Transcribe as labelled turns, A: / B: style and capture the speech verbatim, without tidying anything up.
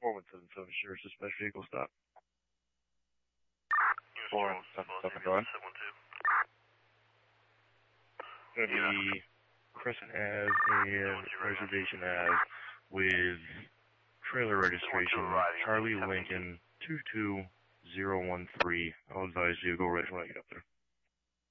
A: four one seven seven, sure, suspect vehicle stop.
B: four one seven seven, go ahead.
A: Gonna be Crescent Ave and Reservation Ave with trailer registration Charlie Lincoln two two zero one three. I'll advise you, go right when I get up there.